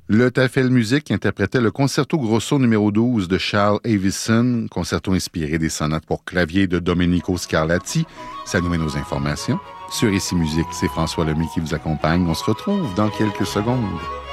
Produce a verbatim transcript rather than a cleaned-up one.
Le Tafel Music interprétait le Concerto Grosso numéro douze de Charles Avison, concerto inspiré des sonates pour clavier de Domenico Scarlatti. Ça nous mène aux informations. Sur Ici Musique, c'est François Lemay qui vous accompagne. On se retrouve dans quelques secondes.